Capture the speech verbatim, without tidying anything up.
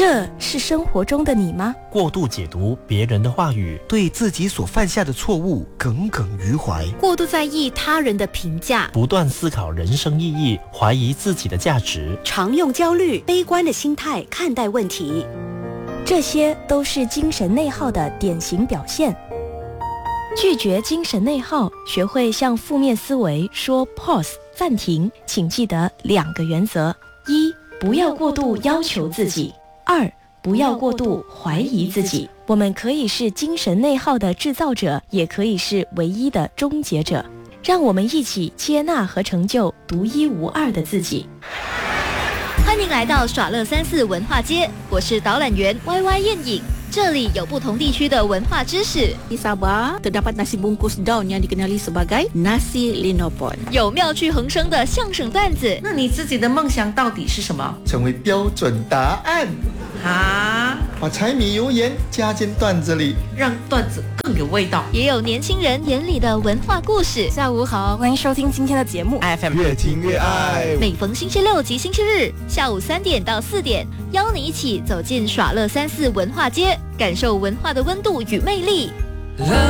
这是生活中的你吗？ 过度解读别人的话语， 对自己所犯下的错误耿耿于怀， 过度在意他人的评价， 不断思考人生意义，怀疑自己的价值， 常用焦虑、悲观的心态看待问题， 这些都是精神内耗的典型表现。拒绝精神内耗，学会向负面思维说 pause 暂停，请记得两个原则：一、不要过度要求自己；二、不要过度怀疑自己。我们可以是精神内耗的制造者，也可以是唯一的终结者。让我们一起接纳和成就独一无二的自己。 欢迎来到耍乐三四文化街，我是导览员 Y Y 燕颖。这里有不同地区的文化知识。 Di Sabah terdapat nasi bungkus daun yang dikenali sebagai nasi linopon。 有妙趣横生的相声段子。 那你自己的梦想到底是什么？ 成为标准答案。 啊！ 把柴米油盐加进段子里， 让段子更有味道。 也有年轻人眼里的文化故事。 下午好，欢迎收听今天的节目 F M 越听越爱。 每逢星期六及星期日下午三点到四点，邀你一起走进耍乐三四文化街，感受文化的温度与魅力。